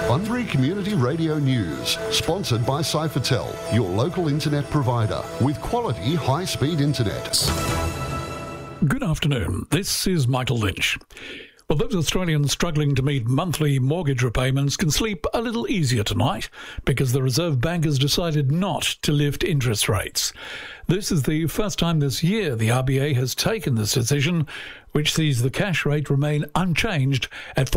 Bunbury Community Radio News, sponsored by Cyphertel, your local internet provider with quality high-speed internet. Good afternoon. This is Michael Lynch. Well, those Australians struggling to meet monthly mortgage repayments can sleep a little easier tonight because the Reserve Bank has decided not to lift interest rates. This is the first time this year the RBA has taken this decision, which sees the cash rate remain unchanged at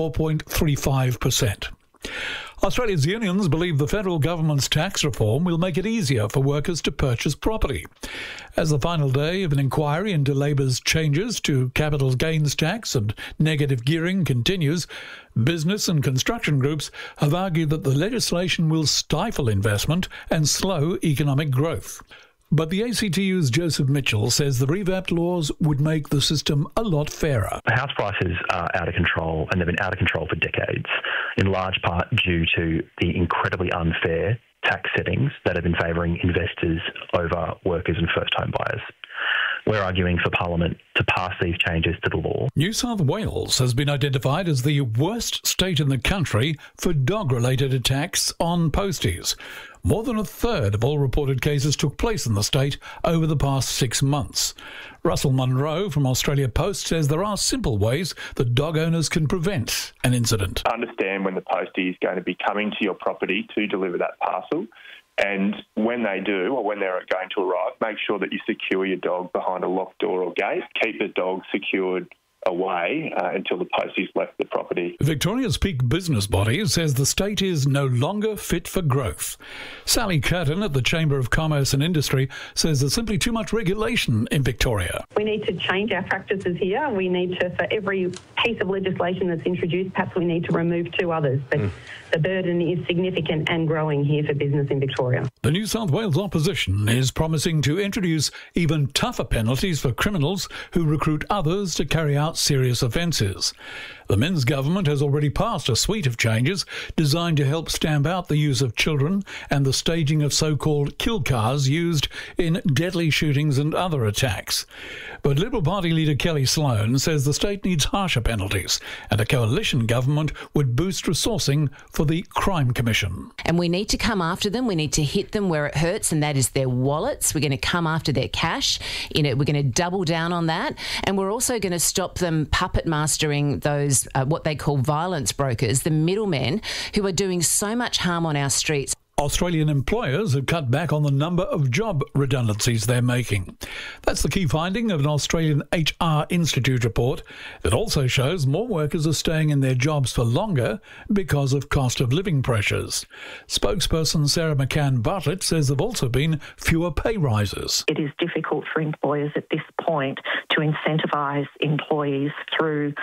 4.35%. Australia's unions believe the federal government's tax reform will make it easier for workers to purchase property. As the final day of an inquiry into Labor's changes to capital gains tax and negative gearing continues, business and construction groups have argued that the legislation will stifle investment and slow economic growth. But the ACTU's Joseph Mitchell says the revamped laws would make the system a lot fairer. House prices are out of control, and they've been out of control for decades, in large part due to the incredibly unfair tax settings that have been favouring investors over workers and first-home buyers. We're arguing for Parliament to pass these changes to the law. New South Wales has been identified as the worst state in the country for dog-related attacks on posties. More than a third of all reported cases took place in the state over the past 6 months. Russell Munro from Australia Post says there are simple ways that dog owners can prevent an incident. Understand when the postie is going to be coming to your property to deliver that parcel. And when they do, or when they're going to arrive, make sure that you secure your dog behind a locked door or gate. Keep the dog secured away until the postie's left the property. Victoria's peak business body says the state is no longer fit for growth. Sally Curtin at the Chamber of Commerce and Industry says there's simply too much regulation in Victoria. We need to change our practices here. We need to, for every piece of legislation that's introduced, perhaps we need to remove 2 others. But the burden is significant and growing here for business in Victoria. The New South Wales opposition is promising to introduce even tougher penalties for criminals who recruit others to carry out serious offences. The Minns government has already passed a suite of changes designed to help stamp out the use of children and the staging of so-called kill cars used in deadly shootings and other attacks. But Liberal Party leader Kelly Sloan says the state needs harsher penalties and a coalition government would boost resourcing for the Crime Commission. And we need to come after them. We need to hit them where it hurts, and that is their wallets. We're going to come after their cash. We're going to double down on that. And we're also going to stop them puppet mastering those, what they call violence brokers, the middlemen who are doing so much harm on our streets. Australian employers have cut back on the number of job redundancies they're making. That's the key finding of an Australian HR Institute report that also shows more workers are staying in their jobs for longer because of cost of living pressures. Spokesperson Sarah McCann-Bartlett says there have also been fewer pay rises. It is difficult for employers at this point to incentivise employees through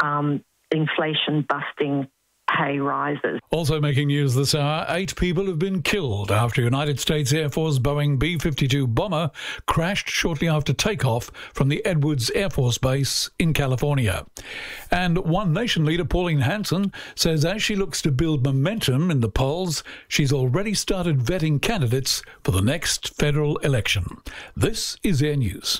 inflation-busting pay rises. Also making news this hour, 8 people have been killed after United States Air Force Boeing B-52 bomber crashed shortly after takeoff from the Edwards Air Force Base in California. And One Nation leader Pauline Hanson says as she looks to build momentum in the polls, she's already started vetting candidates for the next federal election. This is Air News.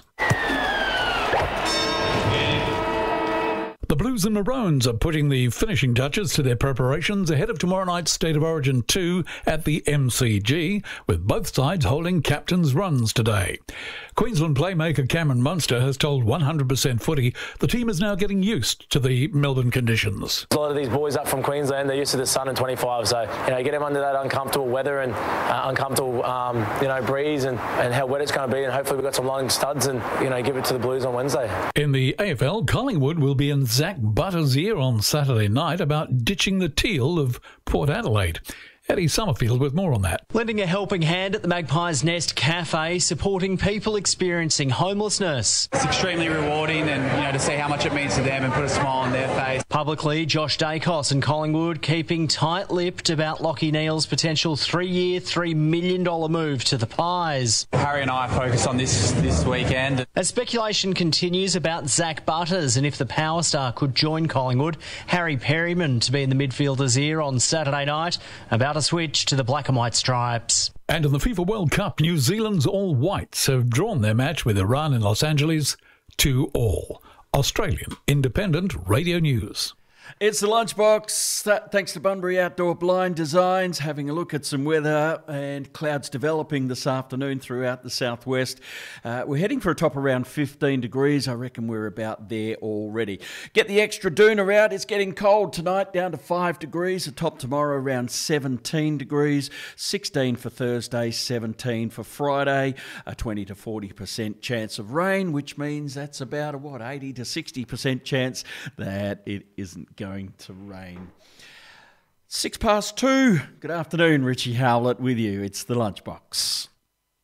The Blues and Maroons are putting the finishing touches to their preparations ahead of tomorrow night's State of Origin 2 at the MCG, with both sides holding captain's runs today. Queensland playmaker Cameron Munster has told 100% Footy the team is now getting used to the Melbourne conditions. A lot of these boys up from Queensland, they're used to the sun and 25, so get them under that uncomfortable weather and uncomfortable breeze and how wet it's going to be, and hopefully we've got some long studs and give it to the Blues on Wednesday. In the AFL, Collingwood will be in Zach Butter's ear on Saturday night about ditching the teal of Port Adelaide. Eddie Summerfield with more on that. Lending a helping hand at the Magpie's Nest Cafe, supporting people experiencing homelessness. It's extremely rewarding and, to see how much it means to them and put a smile on their face. Publicly, Josh Dacos and Collingwood keeping tight-lipped about Lachie Neale's potential 3-year, $3 million move to the Pies. Harry and I focus on this weekend. As speculation continues about Zach Butters and if the power star could join Collingwood, Harry Perryman to be in the midfielder's ear on Saturday night about a switch to the black and white stripes. And in the FIFA World Cup, New Zealand's All Whites have drawn their match with Iran in Los Angeles 2-2. Australian Independent Radio News. It's the Lunchbox. Thanks to Bunbury Outdoor Blind Designs. Having a look at some weather and clouds developing this afternoon throughout the southwest. We're heading for a top around 15 degrees. I reckon we're about there already. Get the extra doona out. It's getting cold tonight, down to 5 degrees. A top tomorrow around 17 degrees. 16 for Thursday, 17 for Friday. A 20 to 40% chance of rain, which means that's about a 80 to 60% chance that it isn't going to rain. 2:06. Good afternoon, Richie Howlett with you. It's the Lunchbox.